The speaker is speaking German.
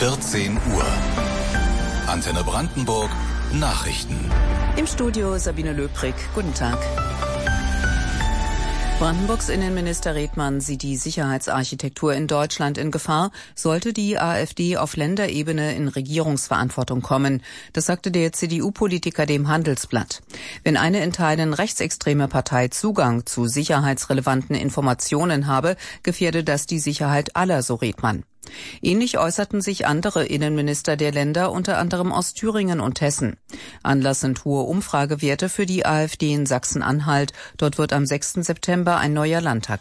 14 Uhr. Antenne Brandenburg, Nachrichten. Im Studio Sabine Löbrig. Guten Tag. Brandenburgs Innenminister Redmann sieht die Sicherheitsarchitektur in Deutschland in Gefahr, sollte die AfD auf Länderebene in Regierungsverantwortung kommen. Das sagte der CDU-Politiker dem Handelsblatt. Wenn eine in Teilen rechtsextreme Partei Zugang zu sicherheitsrelevanten Informationen habe, gefährde das die Sicherheit aller, so Redmann. Ähnlich äußerten sich andere Innenminister der Länder, unter anderem aus Thüringen und Hessen. Anlass sind hohe Umfragewerte für die AfD in Sachsen-Anhalt. Dort wird am 6. September ein neuer Landtag